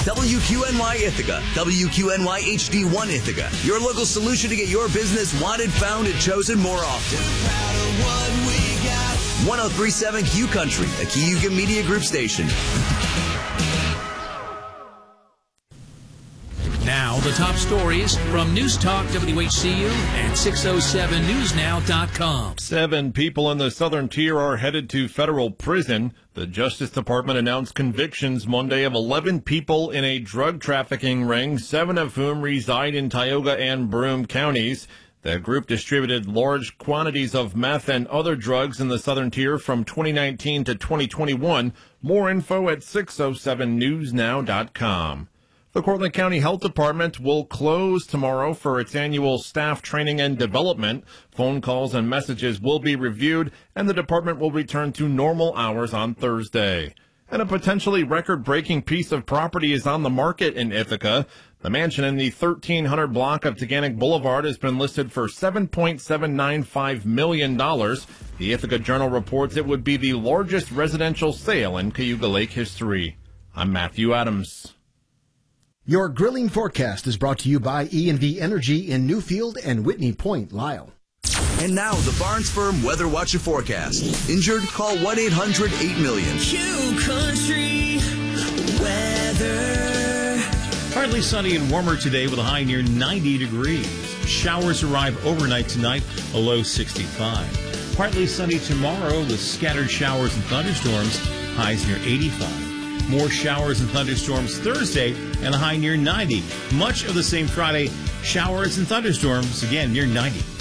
WQNY Ithaca, WQNY HD1 Ithaca, your local solution to get your business wanted, found, and chosen more often. 1037 Q Country, a Cayuga Media Group station. Now, the top stories from News Talk WHCU and 607newsnow.com. 7 people in the Southern Tier are headed to federal prison. The Justice Department announced convictions Monday of 11 people in a drug trafficking ring, 7 of whom reside in Tioga and Broome counties. The group distributed large quantities of meth and other drugs in the Southern Tier from 2019 to 2021. More info at 607newsnow.com. The Cortland County Health Department will close tomorrow for its annual staff training and development. Phone calls and messages will be reviewed, and the department will return to normal hours on Thursday. And a potentially record-breaking piece of property is on the market in Ithaca. The mansion in the 1300 block of Taganic Boulevard has been listed for $7.795 million. The Ithaca Journal reports it would be the largest residential sale in Cayuga Lake history. I'm Matthew Adams. Your grilling forecast is brought to you by E&V Energy in Newfield and Whitney Point, Lyle. And now, the Barnes Firm Weather Watch and Forecast. Injured? Call 1-800-8-million. Q Country weather. Partly sunny and warmer today with a high near 90 degrees. Showers arrive overnight tonight, a low 65. Partly sunny tomorrow with scattered showers and thunderstorms, highs near 85. More showers and thunderstorms Thursday and a high near 90. Much of the same Friday, showers and thunderstorms again near 90.